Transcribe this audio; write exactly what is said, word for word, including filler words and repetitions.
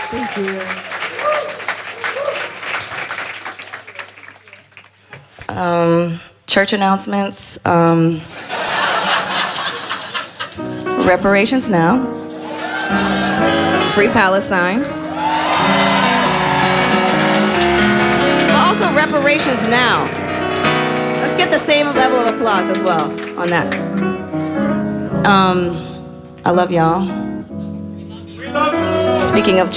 Thank you. Um, church announcements. Um, reparations now. Free Palestine. But also reparations now. Let's get the same level of applause as well on that. Um, I love y'all. Speaking of